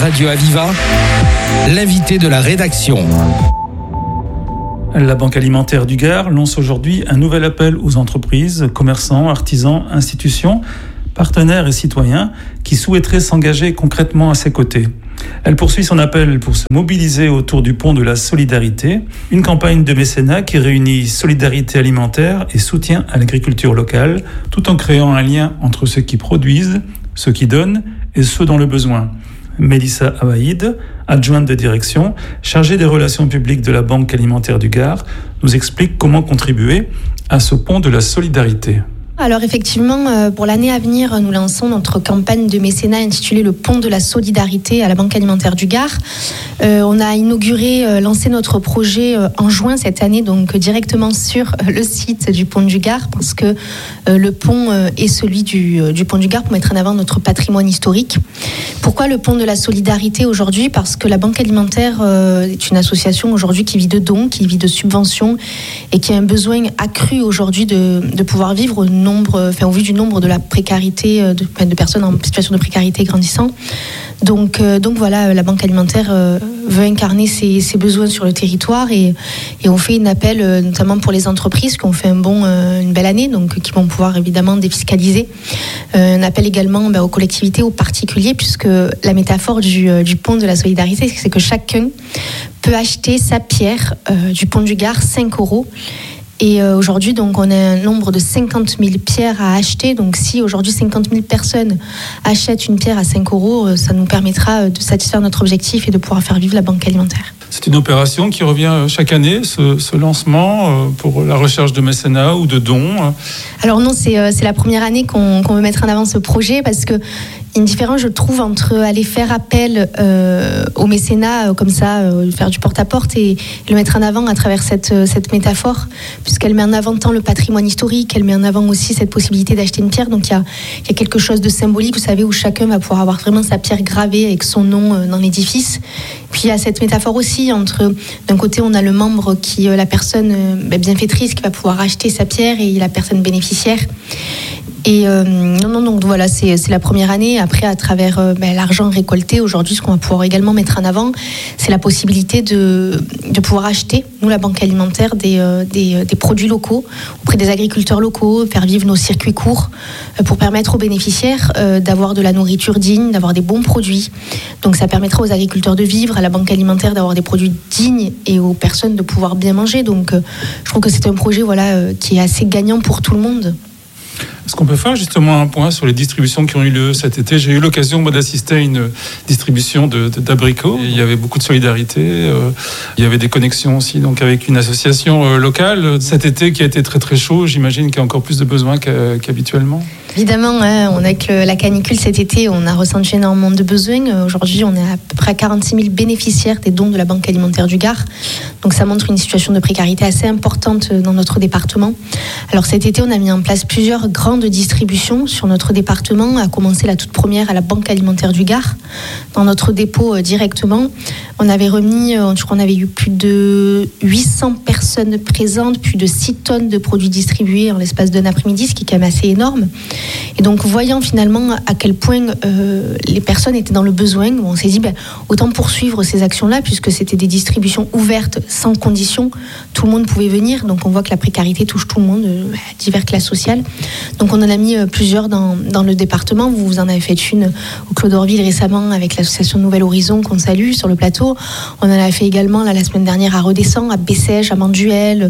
Radio Aviva, l'invité de la rédaction. La Banque alimentaire du Gard lance aujourd'hui un nouvel appel aux entreprises, commerçants, artisans, institutions, partenaires et citoyens qui souhaiteraient s'engager concrètement à ses côtés. Elle poursuit son appel pour se mobiliser autour du pont de la solidarité, une campagne de mécénat qui réunit solidarité alimentaire et soutien à l'agriculture locale, tout en créant un lien entre ceux qui produisent, ceux qui donnent et ceux dans le besoin. Mélissa Abaïd, adjointe de direction, chargée des relations publiques de la Banque alimentaire du Gard, nous explique comment contribuer à ce pont de la solidarité. Alors effectivement, pour l'année à venir, nous lançons notre campagne de mécénat intitulée Le Pont de la Solidarité à la Banque alimentaire du Gard. On a lancé notre projet en juin cette année, donc directement sur le site du Pont du Gard, parce que le pont est celui du Pont du Gard pour mettre en avant notre patrimoine historique. Pourquoi le Pont de la Solidarité aujourd'hui ? Parce que la Banque alimentaire est une association aujourd'hui qui vit de dons, qui vit de subventions et qui a un besoin accru aujourd'hui de pouvoir vivre au vu du nombre de la précarité, de personnes en situation de précarité grandissant. Donc voilà, la Banque alimentaire veut incarner ses besoins sur le territoire et on fait un appel notamment pour les entreprises qui ont fait une belle année, donc qui vont pouvoir évidemment défiscaliser. Un appel également aux collectivités, aux particuliers, puisque la métaphore du pont de la solidarité, c'est que chacun peut acheter sa pierre du Pont du Gard 5 €. Et aujourd'hui, donc, on a un nombre de 50 000 pierres à acheter. Donc, si aujourd'hui 50 000 personnes achètent une pierre à 5 €, ça nous permettra de satisfaire notre objectif et de pouvoir faire vivre la banque alimentaire. C'est une opération qui revient chaque année, ce lancement pour la recherche de mécénat ou de dons. Alors non, c'est la première année qu'on veut mettre en avant ce projet parce que une différence, je trouve, entre aller faire appel au mécénat comme ça, faire du porte-à-porte et le mettre en avant à travers cette métaphore, puisqu'elle met en avant tant le patrimoine historique, elle met en avant aussi cette possibilité d'acheter une pierre. Donc il y a quelque chose de symbolique, vous savez, où chacun va pouvoir avoir vraiment sa pierre gravée avec son nom dans l'édifice. Puis il y a cette métaphore aussi entre, d'un côté, on a le membre qui, la personne bienfaitrice qui va pouvoir acheter sa pierre et la personne bénéficiaire. Et donc voilà, c'est la première année. Après, à travers l'argent récolté, aujourd'hui, ce qu'on va pouvoir également mettre en avant, c'est la possibilité de pouvoir acheter, nous, la Banque alimentaire, des produits locaux auprès des agriculteurs locaux, faire vivre nos circuits courts pour permettre aux bénéficiaires d'avoir de la nourriture digne, d'avoir des bons produits. Donc ça permettra aux agriculteurs de vivre, à la Banque alimentaire d'avoir des produits dignes et aux personnes de pouvoir bien manger. Donc je trouve que c'est un projet qui est assez gagnant pour tout le monde. Est-ce qu'on peut faire justement un point sur les distributions qui ont eu lieu cet été ? J'ai eu l'occasion d'assister à une distribution d'abricots. Il y avait beaucoup de solidarité. Il y avait des connexions aussi donc avec une association locale. Cet été qui a été très très chaud, j'imagine qu'il y a encore plus de besoins qu'habituellement. Évidemment, avec la canicule cet été, on a ressenti énormément de besoins. Aujourd'hui, on est à peu près à 46 000 bénéficiaires des dons de la Banque alimentaire du Gard. Donc ça montre une situation de précarité assez importante dans notre département. Alors cet été, on a mis en place plusieurs grandes distributions sur notre département, à commencer la toute première à la Banque alimentaire du Gard. Dans notre dépôt directement, on avait remis, je crois qu'on avait eu plus de 800 personnes présentes, plus de 6 tonnes de produits distribués en l'espace d'un après-midi, ce qui est quand même assez énorme. Et donc, voyant finalement à quel point les personnes étaient dans le besoin, on s'est dit autant poursuivre ces actions-là, puisque c'était des distributions ouvertes, sans condition. Tout le monde pouvait venir. Donc, on voit que la précarité touche tout le monde, diverses classes sociales. Donc, on en a mis plusieurs dans le département. Vous en avez fait une au Clos d'Orville récemment avec l'association Nouvel Horizon qu'on salue sur le plateau. On en a fait également la semaine dernière à Redescends, à Bessèges, à Manduel,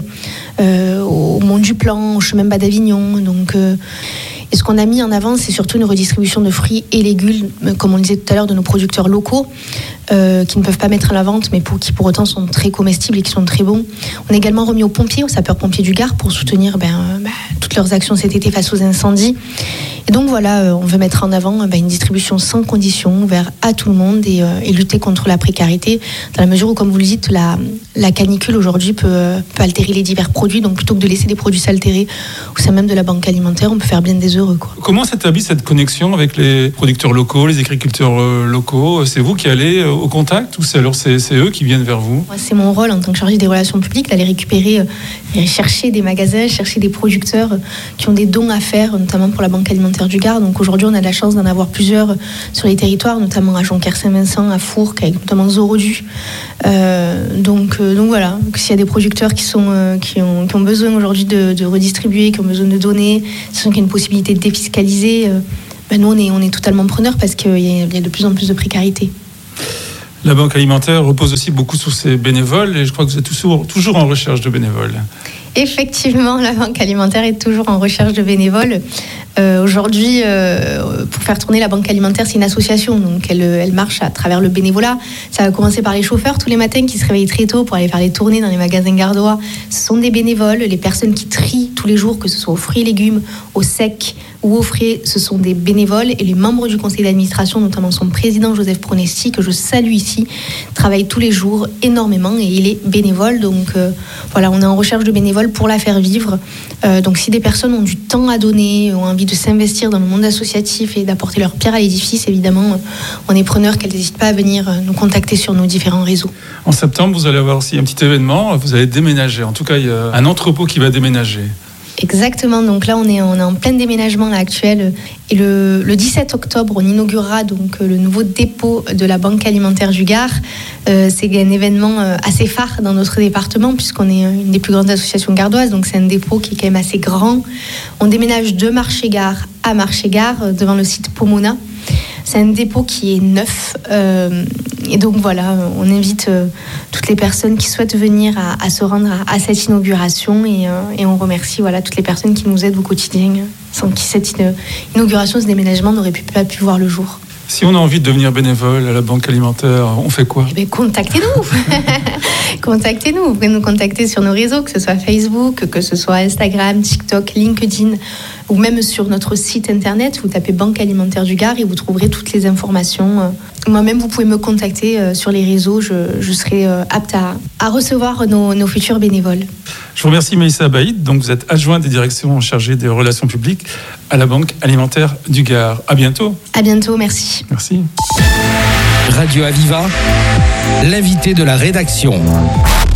au Mont du Plan, au chemin Bas d'Avignon. Donc, et ce qu'on a mis en avant, c'est surtout une redistribution de fruits et légumes, comme on le disait tout à l'heure, de nos producteurs locaux, qui ne peuvent pas mettre à la vente, mais qui pour autant sont très comestibles et qui sont très bons. On a également remis aux pompiers, aux sapeurs-pompiers du Gard, pour soutenir toutes leurs actions cet été face aux incendies. Et donc voilà, on veut mettre en avant une distribution sans condition, ouverte à tout le monde et lutter contre la précarité, dans la mesure où, comme vous le dites, la canicule aujourd'hui peut altérer les divers produits. Donc plutôt que de laisser des produits s'altérer au sein même de la banque alimentaire, on peut faire bien des heureux. Comment s'établit cette connexion avec les producteurs locaux, les agriculteurs locaux ? C'est vous qui allez au contact ou c'est eux qui viennent vers vous ? C'est mon rôle en tant que chargée des relations publiques d'aller récupérer, chercher des magasins, chercher des producteurs qui ont des dons à faire, notamment pour la banque alimentaire Alimentaire du Gard. Donc aujourd'hui, on a de la chance d'en avoir plusieurs sur les territoires, notamment à Jonquière-Saint-Vincent, à Fourques, avec notamment Zorodu. Donc voilà, s'il y a des producteurs qui ont besoin aujourd'hui de redistribuer, qui ont besoin de donner, qu'il y a une possibilité de défiscaliser, nous on est totalement preneurs parce qu'il y a de plus en plus de précarité. La Banque Alimentaire repose aussi beaucoup sur ses bénévoles et je crois que vous êtes toujours en recherche de bénévoles. Effectivement, la Banque Alimentaire est toujours en recherche de bénévoles. Aujourd'hui, pour faire tourner la Banque Alimentaire, c'est une association, donc elle marche à travers le bénévolat. Ça va commencer par les chauffeurs tous les matins qui se réveillent très tôt pour aller faire les tournées dans les magasins gardois. Ce sont des bénévoles, les personnes qui trient tous les jours, que ce soit aux fruits et légumes, au sec ou au frais, ce sont des bénévoles. Et les membres du conseil d'administration, notamment son président Joseph Pronesti, que je salue ici, travaille tous les jours énormément et il est bénévole. Donc voilà, on est en recherche de bénévoles pour la faire vivre. Donc si des personnes ont du temps à donner, ont envie de s'investir dans le monde associatif et d'apporter leur pierre à l'édifice, évidemment, on est preneurs, qu'elles n'hésitent pas à venir nous contacter sur nos différents réseaux. En septembre, vous allez avoir aussi un petit événement, vous allez déménager. En tout cas, il y a un entrepôt qui va déménager. Exactement, donc là on est en plein déménagement là, actuel et le 17 octobre on inaugurera donc le nouveau dépôt de la Banque Alimentaire du Gard. C'est un événement assez phare dans notre département puisqu'on est une des plus grandes associations gardoises, donc c'est un dépôt qui est quand même assez grand. On déménage de Marché-Gare à Marché-Gare devant le site Pomona. C'est un dépôt qui est neuf et donc voilà, on invite toutes les personnes qui souhaitent venir à se rendre à cette inauguration et on remercie toutes les personnes qui nous aident au quotidien, sans qui cette inauguration, ce déménagement n'aurait pas pu voir le jour. Si on a envie de devenir bénévole à la Banque Alimentaire, on fait quoi ? Contactez-nous. Contactez-nous. Vous pouvez nous contacter sur nos réseaux, que ce soit Facebook, que ce soit Instagram, TikTok, LinkedIn, ou même sur notre site internet. Vous tapez Banque Alimentaire du Gard et vous trouverez toutes les informations. Moi-même, vous pouvez me contacter sur les réseaux. Je serai apte à recevoir nos futurs bénévoles. Je vous remercie Maïssa Baïd. Donc vous êtes adjointe des directions chargée des relations publiques à la Banque Alimentaire du Gard. À bientôt. À bientôt, merci. Merci. Radio Aviva, l'invité de la rédaction.